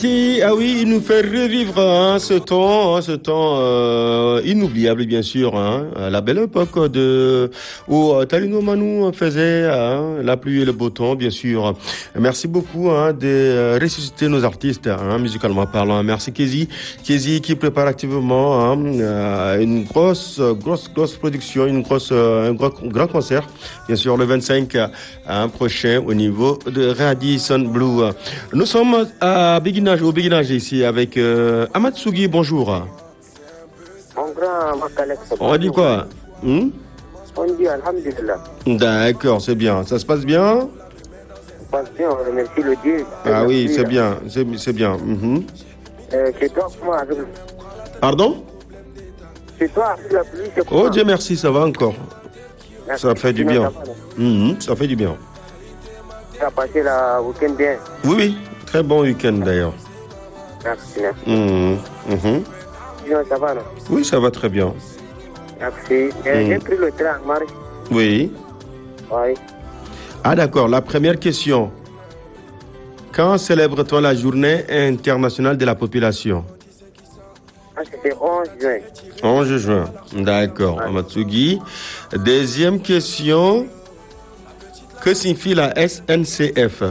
Keyti, ah oui, il nous fait revivre ce temps inoubliable, bien sûr, la belle époque où Talino Manou faisait la pluie et le beau temps, bien sûr. Merci beaucoup de ressusciter nos artistes, musicalement parlant. Merci Keyti qui prépare activement une grosse production, un grand concert, bien sûr, le 25 prochain au niveau de Radisson Blu. Nous sommes au Béguinage ici avec Amatsugi, bonjour. Mon grand Makalek. On dit quoi? On dit Alhamdulillah. D'accord, c'est bien. Ça se passe bien? Ça se passe bien, on remercie le Dieu. Ah oui, c'est bien, c'est bien. C'est toi, comment avec... Pardon? C'est toi avec la pluie, c'est quoi? Oh Dieu merci, ça va encore. Merci. Ça fait du bien. Ça fait du bien. Tu as passé le week-end bien? Oui, très bon week-end d'ailleurs. Merci. Sinon, ça va, non? Oui, ça va très bien. Merci. J'ai pris le train en marche. Oui. Oui. Ah d'accord, la première question. Quand célèbre-t-on la journée internationale de la population? C'était 11 juin. 11 juin. D'accord, Amatsugi. Deuxième question. Que signifie la SNCF?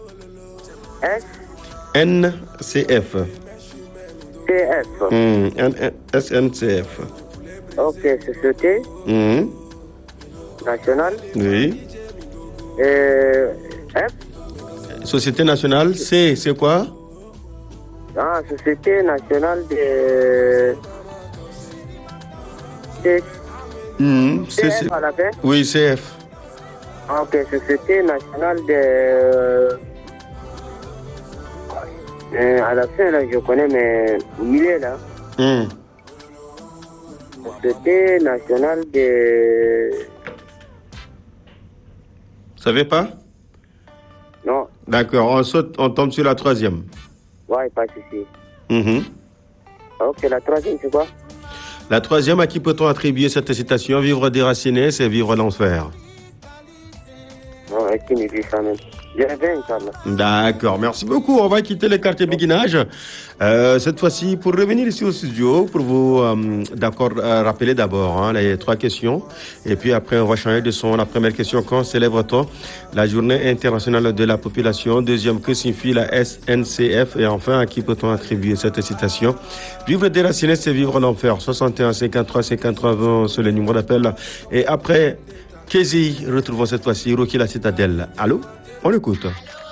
NCF. TF. SNCF. Ok, Société Nationale. Oui. F. Société nationale, c'est quoi? Société nationale de... CF à la fin? Oui, CF. Ok, Société nationale de... à la fin, là, je connais, mais au milieu, là. Société nationale de... Vous savez pas? Non. D'accord, on tombe sur la troisième. Ouais, pas de souci. Ok, la troisième, c'est quoi? La troisième, à qui peut-on attribuer cette citation? Vivre déraciné, c'est vivre l'enfer. Non, est-ce qu'il me dit ça même? Je reviens, Inch'Allah. D'accord, merci beaucoup. On va quitter le quartier Béguinage. Cette fois-ci, pour revenir ici au studio, pour vous rappeler d'abord les trois questions. Et puis après, on va changer de son. La première question, quand célèbre-t-on la journée internationale de la population? Deuxième, que signifie la SNCF? Et enfin, à qui peut-on attribuer cette citation? Vivre déraciné, c'est vivre l'enfer. 61 53 53 20, c'est le numéro d'appel. Et après, Keyti, retrouvons cette fois-ci Rocky la Citadelle. Allô? On l'écoute.